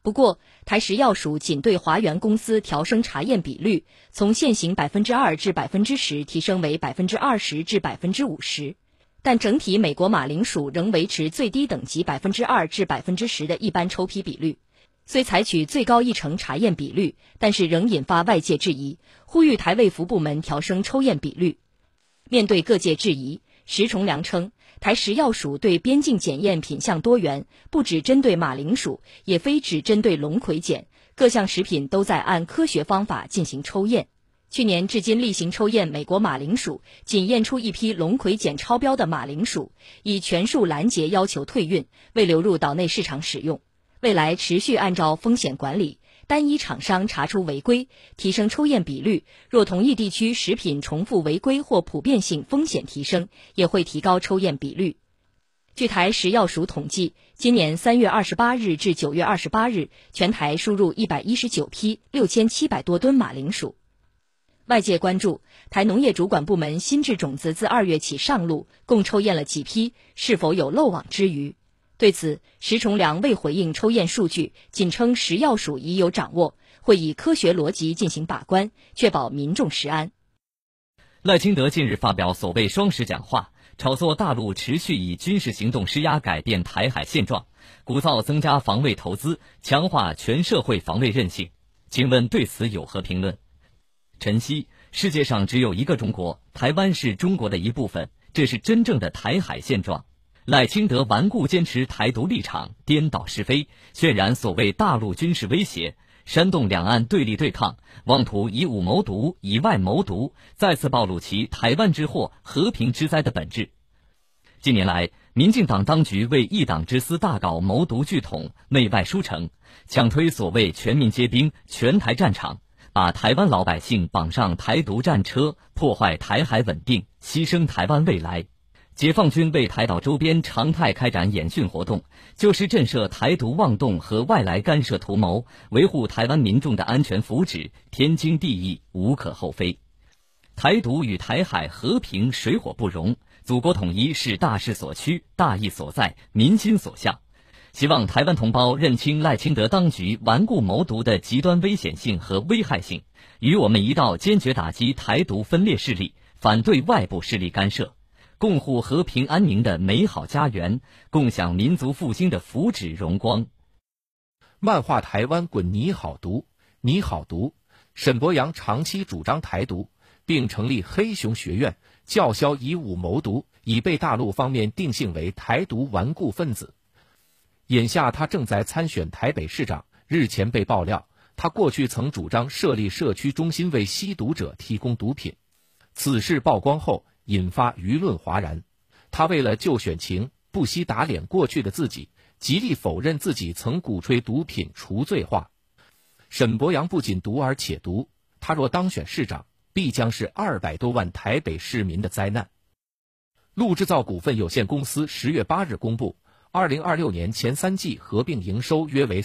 不过，台食药署仅对华源公司调升查验比率，从现行2%至10%提升为20%至50%，但整体美国马铃薯仍维持最低等级2%至10%的一般抽批比率。虽采取最高1成查验比率，但是仍引发外界质疑，呼吁台卫福部门调升抽验比率。面对各界质疑，石崇良称，台食药署对边境检验品项多元，不只针对马铃薯，也非只针对龙葵碱，各项食品都在按科学方法进行抽验。去年至今例行抽验美国马铃薯，仅验出一批龙葵碱超标的马铃薯，以全数拦截要求退运，未流入岛内市场使用。未来持续按照风险管理，单一厂商查出违规，提升抽验比率，若同一地区食品重复违规或普遍性风险提升，也会提高抽验比率。据台食药署统计，今年3月28日至9月28日，全台输入119批6700多吨马铃薯。外界关注台农业主管部门新制种子自2月起上路，共抽验了几批，是否有漏网之鱼？对此，石崇良未回应抽验数据，仅称食药署已有掌握，会以科学逻辑进行把关，确保民众食安。 赖清德近日发表所谓双十讲话，炒作大陆持续以军事行动施压改变台海现状，鼓噪增加防卫投资，强化全社会防卫韧性。请问对此有何评论？晨曦，世界上只有一个中国，台湾是中国的一部分，这是真正的台海现状。赖清德顽固坚持台独立场，颠倒是非，渲染所谓大陆军事威胁，煽动两岸对立对抗，妄图以武谋独，以外谋独，再次暴露其台湾之祸、和平之灾的本质。近年来，民进党当局为一党之私大搞谋独拒统，内外输成，强推所谓全民皆兵、全台战场，把台湾老百姓绑上台独战车，破坏台海稳定，牺牲台湾未来。解放军为台岛周边常态开展演训活动，就是震慑台独妄动和外来干涉图谋，维护台湾民众的安全福祉，天经地义，无可厚非。台独与台海和平水火不容，祖国统一是大势所趋、大义所在、民心所向。希望台湾同胞认清赖清德当局顽固谋独的极端危险性和危害性，与我们一道坚决打击台独分裂势力，反对外部势力干涉，共护和平安宁的美好家园，共享民族复兴的福祉荣光。 漫画台湾滚你好独，你好独。沈伯洋长期主张台独，并成立黑熊学院，叫嚣以武谋独，已被大陆方面定性为台独顽固分子。眼下他正在参选台北市长，日前被爆料，他过去曾主张设立社区中心为吸毒者提供毒品。此事曝光后，引发舆论哗然。他为了救选情，不惜打脸过去的自己，极力否认自己曾鼓吹毒品除罪化。沈伯洋不仅毒而且毒，他若当选市长，必将是200多万台北市民的灾难。陆制造股份有限公司10月8日公布，2026年前3季合并营收约为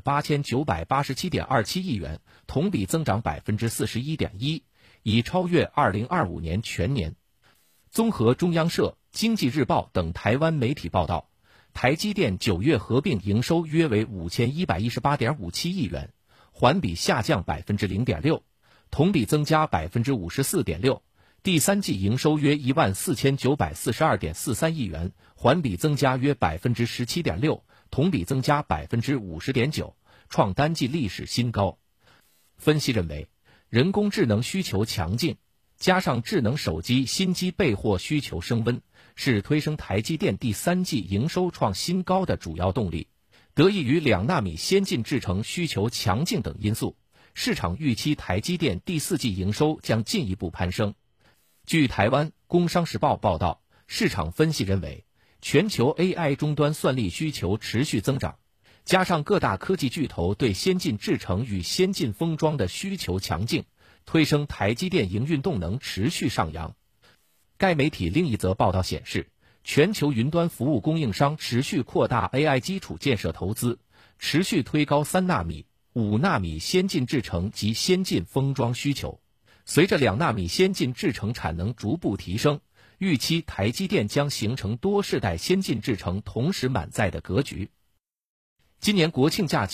38987.27亿元，同比增长41.1%，已超越2025年全年。综合中央社、经济日报等台湾媒体报道，台积电9月合并营收约为5118.57亿元，环比下降0.6%，同比增加54.6%。第三季营收约14942.43亿元，环比增加约17.6%，同比增加50.9%，创单季历史新高。分析认为，人工智能需求强劲，加上智能手机新机备货需求升温，是推升台积电第三季营收创新高的主要动力。得益于2纳米先进制程需求强劲等因素，市场预期台积电第四季营收将进一步攀升。据台湾《工商时报》报道，市场分析认为，全球 AI 终端算力需求持续增长，加上各大科技巨头对先进制程与先进封装的需求强劲，推升台积电营运动能持续上扬。该媒体另一则报道显示，全球云端服务供应商持续扩大 AI 基础建设投资，持续推高3纳米、5纳米先进制程及先进封装需求。随着2纳米先进制程产能逐步提升，预期台积电将形成多世代先进制程同时满载的格局。今年国庆假期